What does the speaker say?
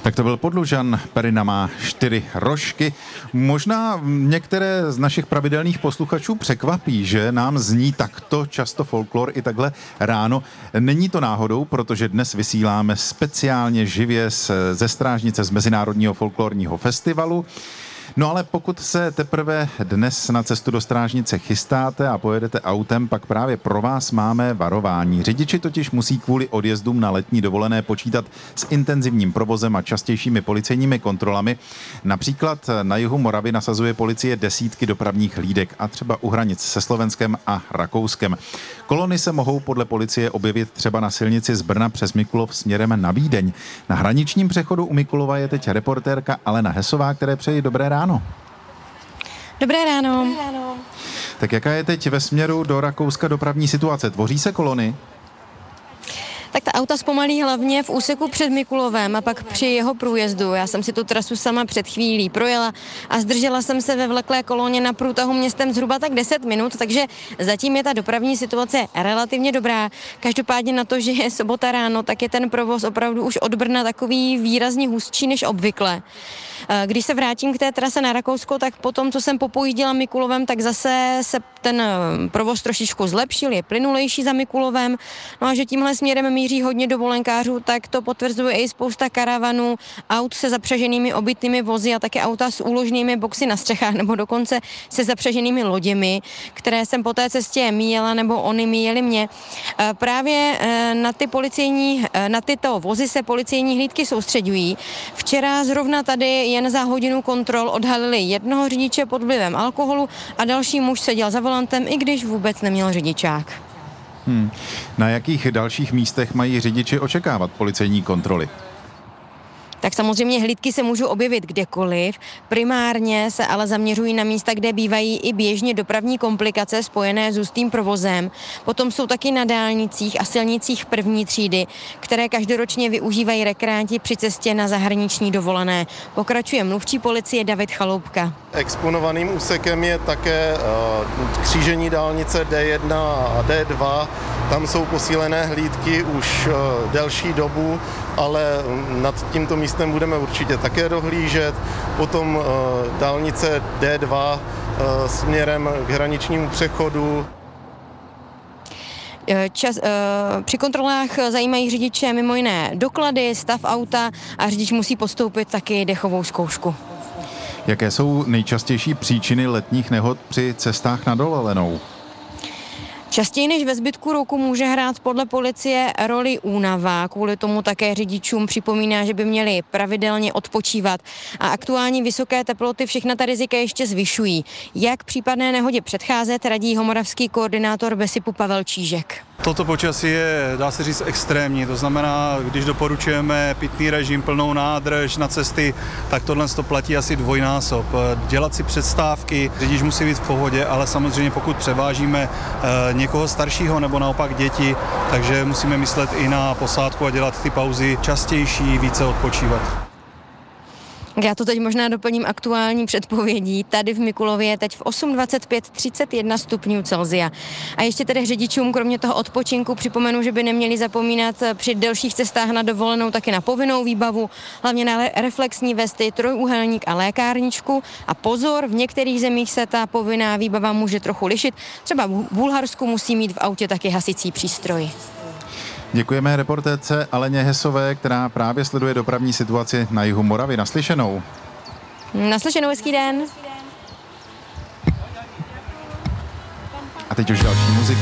Tak to byl Podlužan, Perina má 4 rožky. Možná některé z našich pravidelných posluchačů překvapí, že nám zní takto často folklor i takhle ráno. Není to náhodou, protože dnes vysíláme speciálně živě ze Strážnice z Mezinárodního folklorního festivalu. No ale pokud se teprve dnes na cestu do Strážnice chystáte a pojedete autem, pak právě pro vás máme varování. Řidiči totiž musí kvůli odjezdům na letní dovolené počítat s intenzivním provozem a častějšími policejními kontrolami. Například na jihu Moravy nasazuje policie desítky dopravních hlídek a třeba u hranic se Slovenskem a Rakouskem. Kolony se mohou podle policie objevit třeba na silnici z Brna přes Mikulov směrem na Vídeň. Na hraničním přechodu u Mikulova je teď reportérka Alena Hesová, které přeji dobré ráno. Dobré ráno. Tak jaká je teď ve směru do Rakouska dopravní situace? Tvoří se kolony? Tak ta auta zpomalí hlavně v úseku před Mikulovem a pak při jeho průjezdu. Já jsem si tu trasu sama před chvílí projela a zdržela jsem se ve vleklé koloně na průtahu městem zhruba tak 10 minut, takže zatím je ta dopravní situace relativně dobrá. Každopádně na to, že je sobota ráno, tak je ten provoz opravdu už od Brna takový výrazně hustší než obvykle. Když se vrátím k té trase na Rakousko, tak potom, co jsem popojížděla Mikulovem, tak zase se ten provoz trošičku zlepšil, je plynulejší za Mikulovem. No a že tímhle směrem míří hodně dovolenkářů, tak to potvrzuje i spousta karavanů, aut se zapřaženými obytnými vozy a také auta s úložnými boxy na střechách nebo dokonce se zapřaženými loděmi, které jsem po té cestě míjela nebo oni míjeli mě. Právě na tyto vozy se policejní hlídky soustředují. Včera zrovna tady jen za hodinu kontrol odhalili jednoho řidiče pod vlivem alkoholu a další muž seděl za volantem, i když vůbec neměl řidičák. Na jakých dalších místech mají řidiči očekávat policejní kontroly? Tak samozřejmě hlídky se můžou objevit kdekoliv, primárně se ale zaměřují na místa, kde bývají i běžně dopravní komplikace spojené s hustým provozem. Potom jsou taky na dálnicích a silnicích první třídy, které každoročně využívají rekreanti při cestě na zahraniční dovolené. Pokračuje mluvčí policie David Chaloupka. Exponovaným úsekem je také křížení dálnice D1 a D2. Tam jsou posílené hlídky už delší dobu, ale nad tímto místem budeme určitě také dohlížet. Potom dálnice D2 směrem k hraničnímu přechodu. Při kontrolách zajímají řidiče mimo jiné doklady, stav auta a řidič musí podstoupit taky dechovou zkoušku. Jaké jsou nejčastější příčiny letních nehod při cestách na dovolenou? Častěji než ve zbytku roku může hrát podle policie roli únava. Kvůli tomu také řidičům připomíná, že by měli pravidelně odpočívat. A aktuální vysoké teploty všechna ta rizika ještě zvyšují. Jak případné nehodě předcházet, radí jihomoravský koordinátor BESIPu Pavel Čížek. Toto počasí je, dá se říct, extrémní. To znamená, když doporučujeme pitný režim, plnou nádrž na cesty, tak tohle to platí asi dvojnásob. Dělat si přestávky, řidič musí být v pohodě, ale samozřejmě pokud převážíme někoho staršího nebo naopak děti, takže musíme myslet i na posádku a dělat ty pauzy častější, více odpočívat. Já to teď možná doplním aktuální předpovědí. Tady v Mikulově je teď v 8:25 31 stupňů Celsia. A ještě tedy řidičům kromě toho odpočinku připomenu, že by neměli zapomínat při delších cestách na dovolenou taky na povinnou výbavu, hlavně na reflexní vesty, trojúhelník a lékárničku. A pozor, v některých zemích se ta povinná výbava může trochu lišit. Třeba v Bulharsku musí mít v autě taky hasicí přístroj. Děkujeme reportérce Aleně Hesové, která právě sleduje dopravní situaci na jihu Moravy. Naslyšenou. Naslyšenou, hezký den. A teď už další muzika.